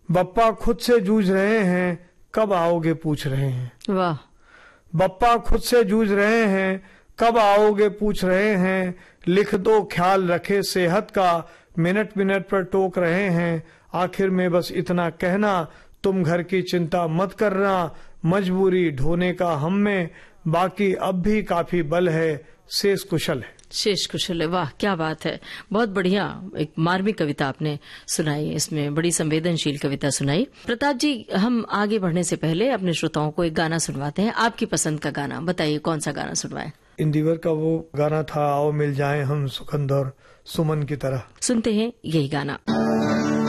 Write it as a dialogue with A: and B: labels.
A: बप्पा खुद से जूझ रहे हैं, कब आओगे पूछ रहे हैं।
B: वाह।
A: बप्पा खुद से जूझ रहे हैं, कब आओगे पूछ रहे हैं। लिख दो ख्याल रखे सेहत का, मिनट मिनट पर टोक रहे हैं। आखिर में बस इतना कहना, तुम घर की चिंता मत करना। मजबूरी ढोने का हम में, बाकी अब भी काफी बल है, शेष कुशल है।
B: शेष कुशल है। वाह, क्या बात है। बहुत बढ़िया एक मार्मिक कविता आपने सुनाई, इसमें बड़ी संवेदनशील कविता सुनाई। प्रताप जी, हम आगे बढ़ने से पहले अपने श्रोताओं को एक गाना सुनवाते हैं। आपकी पसंद का गाना बताइए, कौन सा गाना सुनवाएं?
A: इंदिवर का वो गाना था, आओ मिल जाएं हम सुगंध और सुमन की तरह।
B: सुनते हैं यही गाना।